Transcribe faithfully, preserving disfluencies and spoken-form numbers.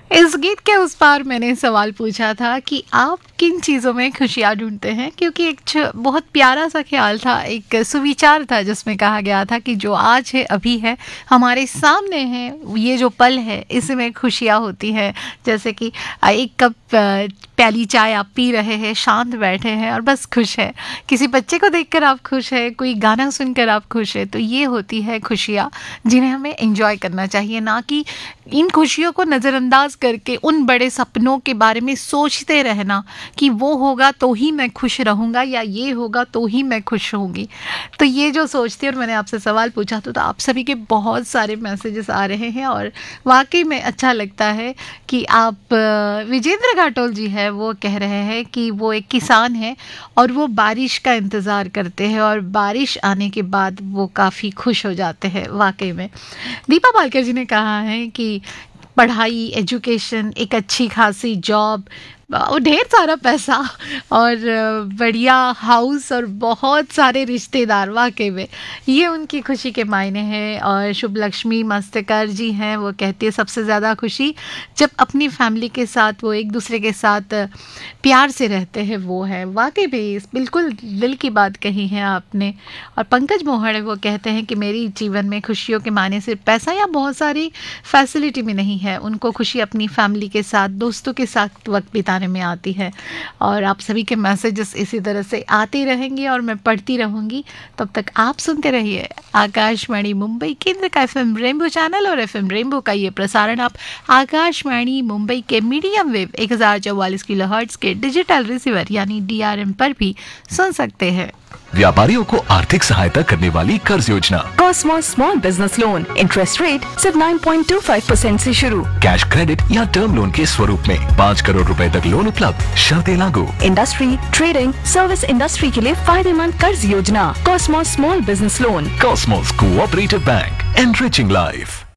इस गीत के उस पार मैंने सवाल पूछा था कि आप किन चीज़ों में खुशियाँ ढूंढते हैं, क्योंकि एक छ- बहुत प्यारा सा ख्याल था, एक सुविचार था जिसमें कहा गया था कि जो आज है, अभी है, हमारे सामने है, ये जो पल है इसमें खुशियाँ होती हैं। जैसे कि आ, एक कप आ, प्याली चाय आप पी रहे हैं, शांत बैठे हैं और बस खुश है, किसी बच्चे को देखकर आप खुश है, कोई गाना सुनकर आप खुश है, तो ये होती है खुशियाँ जिन्हें हमें एंजॉय करना चाहिए, ना कि इन खुशियों को नज़रअंदाज करके उन बड़े सपनों के बारे में सोचते रहना कि वो होगा तो ही मैं खुश रहूँगा या ये होगा तो ही मैं खुश होंगी। तो ये जो सोचती और मैंने आपसे सवाल पूछा तो, तो आप सभी के बहुत सारे मैसेजेस आ रहे हैं और वाकई में अच्छा लगता है कि आप अ, विजेंद्र घाटोल जी है, वो कह रहे हैं कि वो एक किसान है और वो बारिश का इंतज़ार करते हैं और बारिश आने के बाद वो काफ़ी खुश हो जाते हैं। वाकई में दीपा पालकर जी ने कहा है कि पढ़ाई, एजुकेशन, एक अच्छी खासी जॉब और ढेर सारा पैसा और बढ़िया हाउस और बहुत सारे रिश्तेदार, वाकई में ये उनकी खुशी के मायने हैं। और शुभ लक्ष्मी मस्तकर जी हैं, वो कहती है सबसे ज़्यादा खुशी जब अपनी फैमिली के साथ वो एक दूसरे के साथ प्यार से रहते हैं, वो है। वाकई भी बिल्कुल दिल की बात कही है आपने। और पंकज मोहड़ वो कहते हैं कि मेरी जीवन में खुशियों के मायने सिर्फ पैसा या बहुत सारी फैसिलिटी में नहीं है, उनको खुशी अपनी फैमिली के साथ, दोस्तों के साथ वक्त बिताने में आती है। और आप सभी के मैसेजेस इसी तरह से आते रहेंगे और मैं पढ़ती रहूँगी। तब तक आप सुनते रहिए आकाशवाणी मुंबई केंद्र का एफएम रेनबो चैनल, और एफएम रेनबो का ये प्रसारण आप आकाशवाणी मुंबई के मीडियम वेव एक हज़ार चौवालीस किलोहर्ट्ज़ के डिजिटल रिसीवर यानी डीआरएम पर भी सुन सकते हैं। व्यापारियों को आर्थिक सहायता करने वाली कर्ज योजना Cosmos small business loan, interest rate सिर्फ नौ पॉइंट दो पाँच परसेंट से शुरू। कैश क्रेडिट या टर्म लोन के स्वरूप में पाँच करोड़ रुपए तक लोन उपलब्ध, शर्तें लागू। इंडस्ट्री, ट्रेडिंग, सर्विस इंडस्ट्री के लिए फायदेमंद कर्ज योजना Cosmos small business loan. Cosmos cooperative bank, enriching life.